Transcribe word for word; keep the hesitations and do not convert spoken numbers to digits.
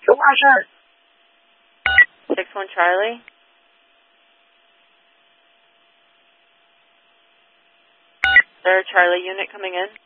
有嘛事儿？ six one Charlie. There, Charlie unit coming in.